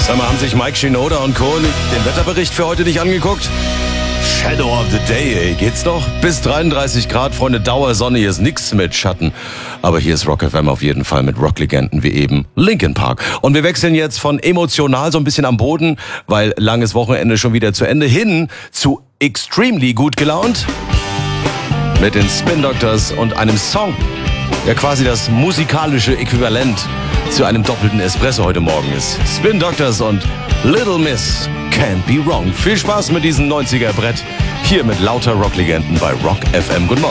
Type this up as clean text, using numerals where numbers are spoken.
Sag mal, haben sich Mike Shinoda und Co. den Wetterbericht für heute nicht angeguckt? Shadow of the Day, ey, geht's doch? Bis 33 Grad, Freunde, Dauersonne, hier ist nix mit Schatten. Aber hier ist Rock FM auf jeden Fall mit Rocklegenden wie eben Linkin Park. Und wir wechseln jetzt von emotional so ein bisschen am Boden, weil langes Wochenende schon wieder zu Ende, hin zu extremely gut gelaunt mit den Spin Doctors und einem Song, der quasi das musikalische Äquivalent zu einem doppelten Espresso heute Morgen ist. Spin Doctors und Little Miss Can't Be Wrong. Viel Spaß mit diesem 90er-Brett hier mit lauter Rocklegenden bei Rock FM. Guten Morgen.